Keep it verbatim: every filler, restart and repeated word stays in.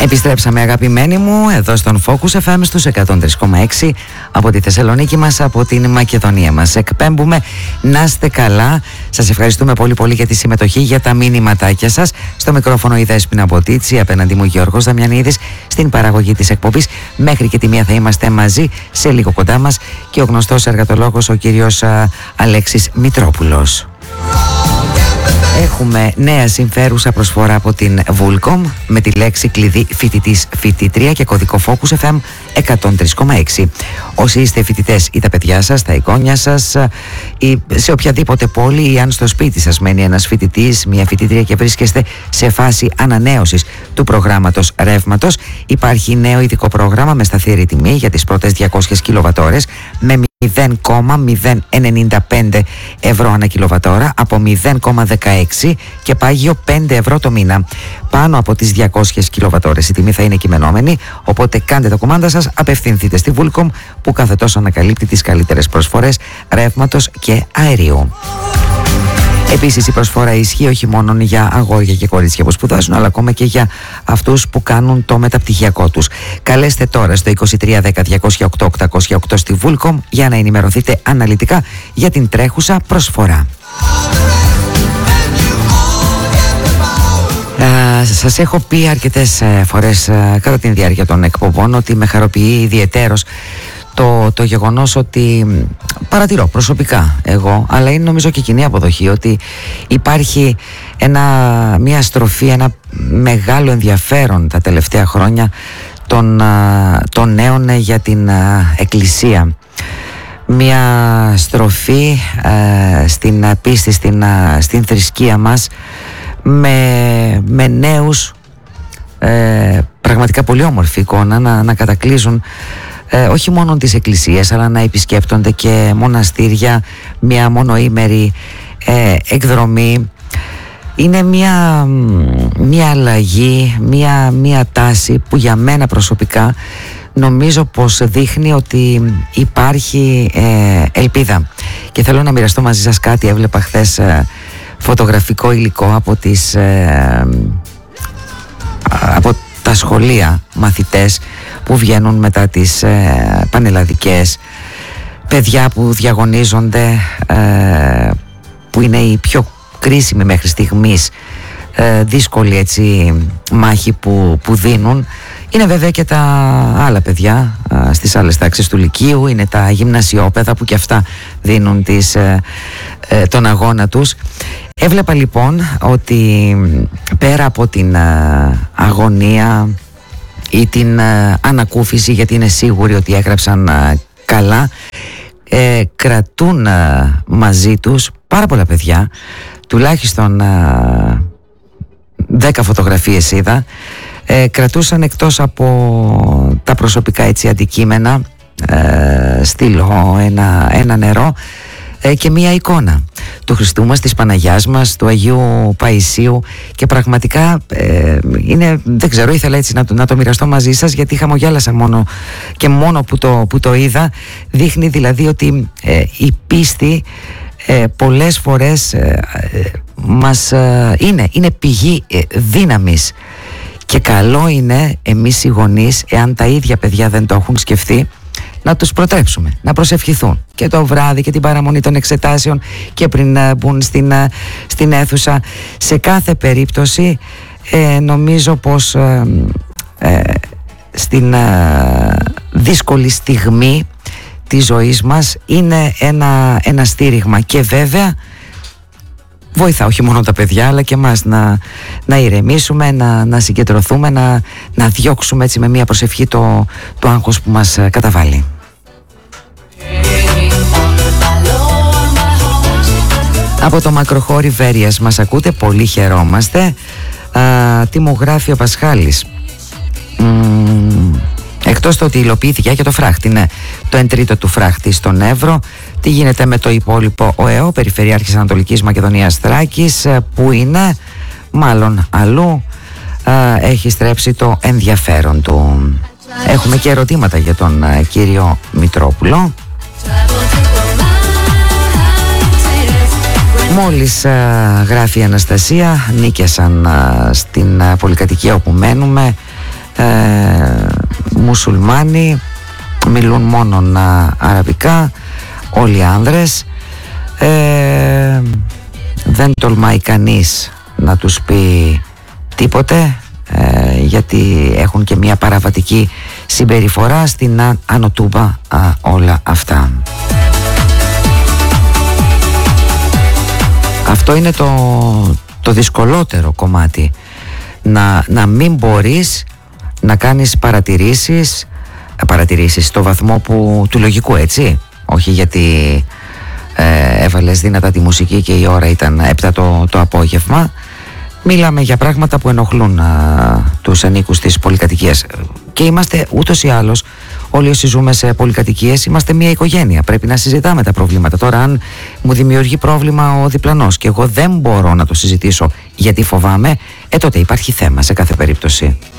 Επιστρέψαμε, αγαπημένοι μου, εδώ στον Focus εφ εμ στους εκατόν τρία κόμμα έξι από τη Θεσσαλονίκη μας, από την Μακεδονία μας. Εκπέμπουμε, να είστε καλά. Σας ευχαριστούμε πολύ πολύ για τη συμμετοχή, για τα μηνύματάκια σας. Στο μικρόφωνο η Δέσποινα Μποτίτσι, απέναντι μου Γιώργος Δαμιανίδης, στην παραγωγή της εκπομπής. Μέχρι και τη μία θα είμαστε μαζί, σε λίγο κοντά μας και ο γνωστός εργατολόγος, ο κύριος α, Αλέξης Μητρόπουλος. Έχουμε νέα συμφέρουσα προσφορά από την Vulcom με τη λέξη κλειδί φοιτητής φοιτήτρια και κωδικό Focus εφ εμ εκατόν τρία κόμμα έξι. Όσοι είστε φοιτητές ή τα παιδιά σας, τα εγγόνια σας ή σε οποιαδήποτε πόλη, ή αν στο σπίτι σας μένει ένας φοιτητής, μια φοιτήτρια και βρίσκεστε σε φάση ανανέωσης του προγράμματος ρεύματος, υπάρχει νέο ειδικό πρόγραμμα με σταθερή τιμή για τις πρώτες διακόσιες κιλοβατ-ώρες με μηδέν κόμμα μηδέν ενενήντα πέντε ευρώ ανά κιλοβατόρα από μηδέν κόμμα δεκαέξι και πάγιο πέντε ευρώ το μήνα. Πάνω από τις διακόσιες κιλοβατ-ώρες η τιμή θα είναι κειμενόμενη, οπότε κάντε τα κουμάντα σας, απευθυνθείτε στη Vulcom που κάθε τόσο ανακαλύπτει τις καλύτερες προσφορές ρεύματος και αερίου. Επίσης η προσφορά ισχύει όχι μόνο για αγόρια και κορίτσια που σπουδάζουν, αλλά ακόμα και για αυτούς που κάνουν το μεταπτυχιακό τους. Καλέστε τώρα στο είκοσι τρία δέκα διακόσια οκτώ οκτακόσια οκτώ στη Vulcom για να ενημερωθείτε αναλυτικά για την τρέχουσα προσφορά. Uh, σας έχω πει αρκετές uh, φορές uh, κατά τη διάρκεια των εκπομπών ότι με χαροποιεί ιδιαιτέρως το, το γεγονός ότι παρατηρώ προσωπικά εγώ, αλλά είναι νομίζω και κοινή αποδοχή, ότι υπάρχει ένα, μια στροφή, ένα μεγάλο ενδιαφέρον τα τελευταία χρόνια των, uh, των νέων για την uh, Εκκλησία. Μια στροφή uh, στην uh, πίστη, στην, uh, στην θρησκεία μας, με, με νέους ε, πραγματικά πολύ όμορφη εικόνα να, να κατακλείζουν ε, όχι μόνο τις εκκλησίες, αλλά να επισκέπτονται και μοναστήρια, μια μονοήμερη ε, εκδρομή. Είναι μια, μια αλλαγή, μια, μια τάση που για μένα προσωπικά νομίζω πως δείχνει ότι υπάρχει ε, ελπίδα. Και θέλω να μοιραστώ μαζί σας κάτι. Έβλεπα χθες ε, φωτογραφικό υλικό από τις ε, από τα σχολεία, μαθητές που βγαίνουν μετά τις ε, πανελλαδικές, παιδιά που διαγωνίζονται, ε, που είναι οι πιο κρίσιμοι μέχρι στιγμής, ε, δύσκολη έτσι μάχη που, που δίνουν. Είναι βέβαια και τα άλλα παιδιά α, στις άλλες τάξεις του Λυκείου, είναι τα γυμνασιόπαιδα που και αυτά δίνουν τις, ε, ε, τον αγώνα τους. Έβλεπα λοιπόν ότι πέρα από την ε, αγωνία ή την ε, ανακούφιση, γιατί είναι σίγουροι ότι έγραψαν ε, καλά, ε, κρατούν ε, μαζί τους πάρα πολλά παιδιά, τουλάχιστον ε, δέκα φωτογραφίες είδα. Ε, κρατούσαν εκτός από τα προσωπικά έτσι αντικείμενα, ε, στήλο, ένα, ένα νερό ε, και μία εικόνα του Χριστού μας, της Παναγιάς μας, του Αγίου Παϊσίου, και πραγματικά ε, είναι, δεν ξέρω, ήθελα έτσι να το, να το μοιραστώ μαζί σας, γιατί χαμογέλασα μόνο και μόνο που το, που το είδα. Δείχνει δηλαδή ότι ε, η πίστη ε, πολλές φορές ε, ε, μας ε, είναι, είναι πηγή ε, δύναμης. Και καλό είναι εμείς οι γονείς, εάν τα ίδια παιδιά δεν το έχουν σκεφτεί, να τους προτρέψουμε, να προσευχηθούν και το βράδυ και την παραμονή των εξετάσεων και πριν uh, μπουν στην, uh, στην αίθουσα. Σε κάθε περίπτωση ε, νομίζω πως ε, ε, στην ε, δύσκολη στιγμή της ζωής μας είναι ένα, ένα στήριγμα, και βέβαια βοηθά όχι μόνο τα παιδιά αλλά και εμάς να, να ηρεμήσουμε, να, να συγκεντρωθούμε, να, να διώξουμε έτσι με μια προσευχή το, το άγχος που μας καταβάλει. Από το μακροχώρι Βέρειας μας ακούτε, πολύ χαιρόμαστε. Α, τιμογράφει ο Πασχάλης. Μ, εκτός το ότι υλοποιήθηκε και το φράχτη, ναι, το εν τρίτο του φράχτη στον Εύρο. Τι γίνεται με το υπόλοιπο ΟΕΟ, Περιφερειάρχης Ανατολικής Μακεδονίας Θράκης, που είναι μάλλον αλλού, α, έχει στρέψει το ενδιαφέρον του. Έχουμε και ερωτήματα για τον α, κύριο Μητρόπουλο. Μόλις α, γράφει η Αναστασία, νίκιασαν α, στην α, πολυκατοικία όπου μένουμε ε, μουσουλμάνοι, μιλούν μόνον αραβικά, όλοι άνδρες, ε, δεν τολμάει κανείς να τους πει τίποτε, ε, γιατί έχουν και μια παραβατική συμπεριφορά στην Άνω Τούμπα α, όλα αυτά. Αυτό είναι το, το δυσκολότερο κομμάτι, να, να μην μπορείς να κάνεις παρατηρήσεις παρατηρήσεις στο βαθμό που, του λογικού, έτσι, όχι γιατί ε, έβαλες δυνατά τη μουσική και η ώρα ήταν επτά το, το απόγευμα. Μιλάμε για πράγματα που ενοχλούν α, τους ανήκους της πολυκατοικίας, και είμαστε ούτως ή άλλως όλοι όσοι ζούμε σε πολυκατοικίες είμαστε μια οικογένεια, πρέπει να συζητάμε τα προβλήματα. Τώρα αν μου δημιουργεί πρόβλημα ο διπλανός και εγώ δεν μπορώ να το συζητήσω γιατί φοβάμαι, ε τότε υπάρχει θέμα σε κάθε περίπτωση.